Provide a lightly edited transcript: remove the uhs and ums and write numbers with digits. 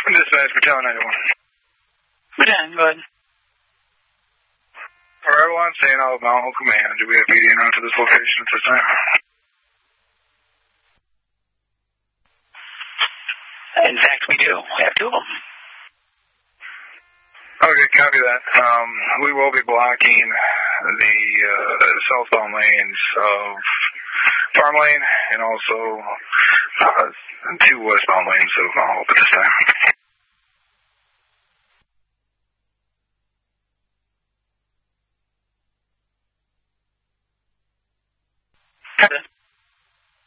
Dispatch, Battalion 91. Battalion, go ahead. Arrival on scene, all of Mount Hope Command. Do we have PD in to this location at this time? In fact, we do. We have two of them. Okay, copy that. We will be blocking the southbound lanes of Farm Lane and also two westbound lanes of Mount Hope at this time.